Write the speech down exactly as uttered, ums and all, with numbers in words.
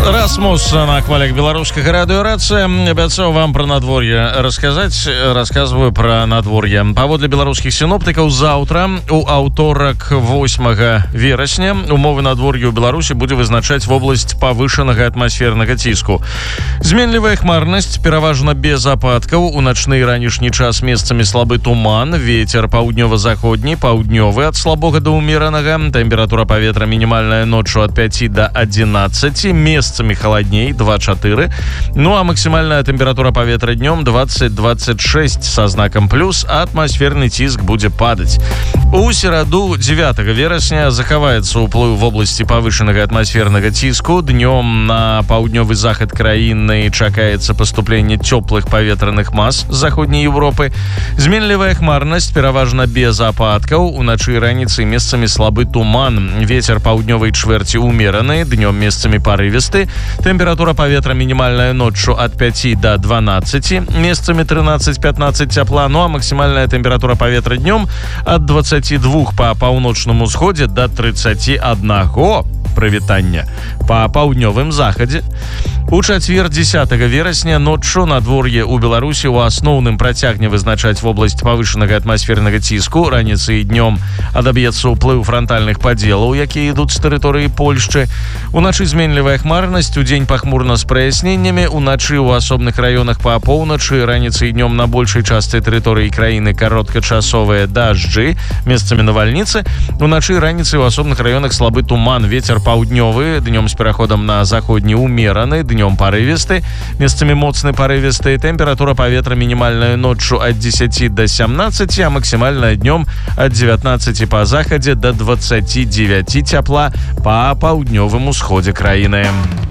Расмус на хвалях беларускага радыёрацыя. Абяцаў вам пра надвор'е расказаць. Расказваю пра надвор'е. Паводле беларускіх сіноптыкаў, заўтра у аўторак восьмага верасня умовы надвор'я ў Беларусі будзе вызначаць вобласць павышанага атмасфернага ціску. Зменлівая хмарнасць, пераважна без ападкаў. У начны і ранішні час месцамі слабы туман, вецер паўднёва-заходні, паўднёвы ад слабога да ўмеранага. Тэмпература паветра мінімальная ноччу ад пяці да адзінаццаці, месцамі холодней два-чатыры. Ну а максимальная температура паветра днем двадцать двадцать шесть со знаком плюс, а атмосферный ціск будзе падаць. У сераду дзевятага верасня захаваецца ўплыў в области повышенного атмосферного ціску. Днем на паўднёвы захад краіны чакаецца поступление теплых паветраных масс з заходняй Европы. Зменлівая хмарнасць, пераважна без ападкаў. Уначы і раніцай месцамі слабы туман. Ветер паўднёвай чвэрці умераны, днем месцамі парывісты. Температура паветра мінімальная ноччу ад пяці да дванаццаці, месцамі трынаццаць-пятнаццаць цяпла, ну а максімальная тэмпература паветра днём ад дваццаці двух па паўночным усходзе да трыццаці аднаго. Прывітання па паўднёвым захадзе. У чацвер дзесятага верасня ноччу надвор'е ў Беларусі ў асноўным працягне вызначаць вобласць павышанага атмасфернага ціску. Раніцай і днём адаб'ецца ўплыў франтальных падзелаў, якія ідуць з тэрыторыі Польшчы. Уначы зменлівая хмарнасць, удзень пахмурна з праясненнямі, уначы ў асобных раёнах па поўначы, раніцай і днём на большай частцы тэрыторыі краіны кароткачасовыя дажджы, месцамі навальніцы. Уначы і раніцай у асобных раёнах слабы туман, вецер паўднёвы, днём з пераходам на заходні умераны, днём парывісты, месцамі моцны парывісты. Тэмпература паветра мінімальная ноччу ад дзесяці да сямнаццаці, а максімальная днём ад дзевятнаццаці па захадзе да дваццаці дзевяці цяпла па паўднёвым усходзе краіны.